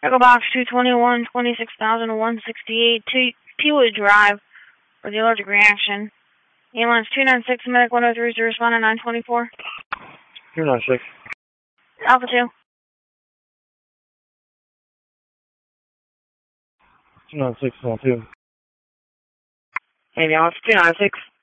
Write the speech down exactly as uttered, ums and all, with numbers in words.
Echo Box two twenty-one, twenty-six thousand one hundred sixty-eight, Teawood Drive for the allergic reaction. Ambulance two nine six, Medic one oh three is to respond at nine twenty-four. two nine six. Alpha two. two nine six one two. Ambulance two nine six.